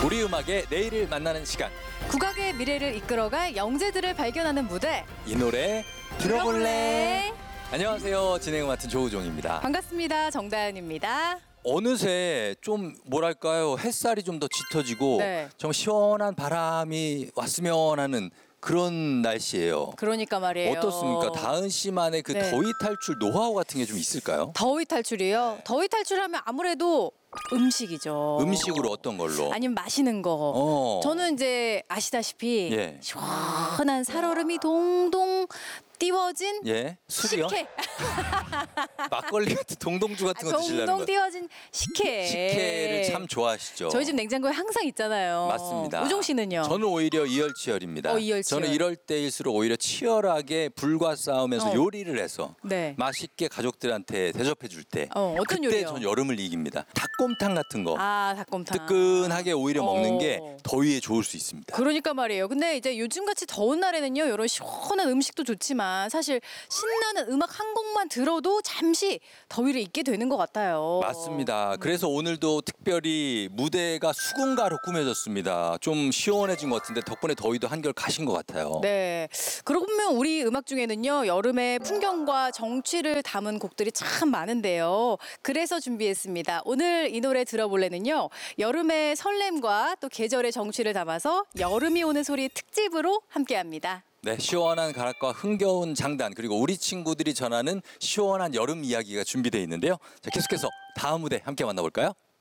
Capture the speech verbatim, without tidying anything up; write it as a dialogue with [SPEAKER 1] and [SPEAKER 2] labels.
[SPEAKER 1] 우리 음악의 내일을 만나는 시간.
[SPEAKER 2] 국악의 미래를 이끌어갈 영재들을 발견하는 무대.
[SPEAKER 1] 이 노래 들어볼래?
[SPEAKER 2] 들어볼래?
[SPEAKER 1] 안녕하세요. 진행을 맡은 조우종입니다.
[SPEAKER 2] 반갑습니다. 정다은입니다.
[SPEAKER 1] 어느새 좀 뭐랄까요, 햇살이 좀 더 짙어지고
[SPEAKER 2] 네.
[SPEAKER 1] 좀 시원한 바람이 왔으면 하는 그런 날씨예요.
[SPEAKER 2] 그러니까 말이에요.
[SPEAKER 1] 어떻습니까? 다은 씨만의 그
[SPEAKER 2] 네.
[SPEAKER 1] 더위 탈출 노하우 같은 게 좀 있을까요?
[SPEAKER 2] 더위 탈출이요? 더위 탈출하면 아무래도 음식이죠.
[SPEAKER 1] 음식으로 어떤 걸로?
[SPEAKER 2] 아니면 마시는 거.
[SPEAKER 1] 어.
[SPEAKER 2] 저는 이제 아시다시피
[SPEAKER 1] 예.
[SPEAKER 2] 시원한 살얼음이 동동 띄워진
[SPEAKER 1] 예? 술이요?
[SPEAKER 2] 식혜.
[SPEAKER 1] 막걸리 같은 동동주 같은 거 드시려는
[SPEAKER 2] 동동
[SPEAKER 1] 거.
[SPEAKER 2] 띄워진 식혜.
[SPEAKER 1] 식혜를 참 좋아하시죠.
[SPEAKER 2] 저희 집 냉장고에 항상 있잖아요.
[SPEAKER 1] 맞습니다.
[SPEAKER 2] 우종 씨는요?
[SPEAKER 1] 저는 오히려 이열치열입니다.
[SPEAKER 2] 어, 이열치열.
[SPEAKER 1] 저는 이럴 때일수록 오히려 치열하게 불과 싸우면서
[SPEAKER 2] 어.
[SPEAKER 1] 요리를 해서
[SPEAKER 2] 네.
[SPEAKER 1] 맛있게 가족들한테 대접해 줄 때
[SPEAKER 2] 어, 어떤
[SPEAKER 1] 그때
[SPEAKER 2] 요리요?
[SPEAKER 1] 전 여름을 이깁니다. 닭곰탕 같은 거
[SPEAKER 2] 아, 닭곰탕.
[SPEAKER 1] 뜨끈하게 오히려 먹는
[SPEAKER 2] 어.
[SPEAKER 1] 게 더위에 좋을 수 있습니다.
[SPEAKER 2] 그러니까 말이에요. 근데 이제 요즘같이 더운 날에는요, 이런 시원한 음식도 좋지만 사실 신나는 음악 한 곡만 들어도 잠시 더위를 잊게 되는 것 같아요.
[SPEAKER 1] 맞습니다. 그래서 오늘도 특별히 무대가 수군가로 꾸며졌습니다. 좀 시원해진 것 같은데 덕분에 더위도 한결 가신 것 같아요.
[SPEAKER 2] 네. 그러고 보면 우리 음악 중에는요, 여름의 풍경과 정취를 담은 곡들이 참 많은데요. 그래서 준비했습니다. 오늘 이 노래 들어볼래는요, 여름의 설렘과 또 계절의 정취를 담아서 여름이 오는 소리 특집으로 함께합니다.
[SPEAKER 1] 네, 시원한 가락과 흥겨운 장단, 그리고 우리 친구들이 전하는 시원한 여름 이야기가 준비되어 있는데요. 자, 계속해서 다음 무대 함께 만나볼까요?